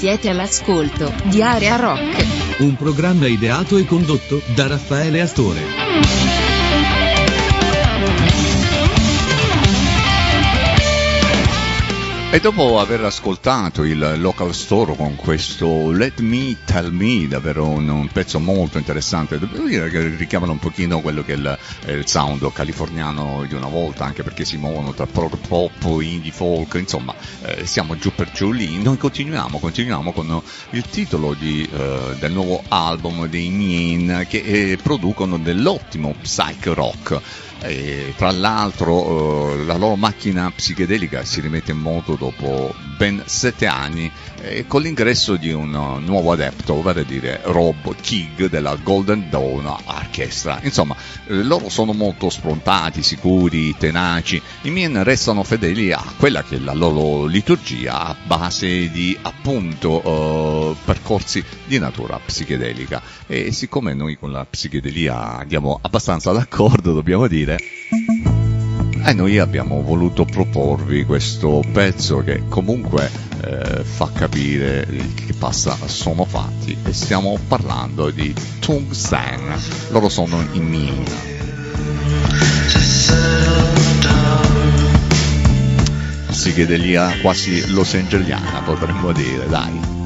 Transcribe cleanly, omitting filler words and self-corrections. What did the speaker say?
Siete all'ascolto di Area Rock, un programma ideato e condotto da Raffaele Astore. E dopo aver ascoltato il Local Store con questo Let Me Tell Me, davvero un pezzo molto interessante, devo dire che richiamano un pochino quello che è il sound californiano di una volta, anche perché si muovono tra pop, indie, folk, insomma, siamo giù per giù lì. Noi continuiamo con il titolo del nuovo album dei Mien, che producono dell'ottimo psych rock. E tra l'altro la loro macchina psichedelica si rimette in moto dopo ben 7 anni con l'ingresso di un nuovo adepto, vale a dire Rob King della Golden Dawn Orchestra. Insomma, loro sono molto sprontati, sicuri, tenaci. I Mien restano fedeli a quella che è la loro liturgia a base di appunto percorsi di natura psichedelica, e siccome noi con la psichedelia andiamo abbastanza d'accordo, dobbiamo dire, e noi abbiamo voluto proporvi questo pezzo che comunque fa capire che passa sono fatti, e stiamo parlando di Tungsten. Loro sono i Mien. Psichedelia quasi los angeliana, potremmo dire, dai.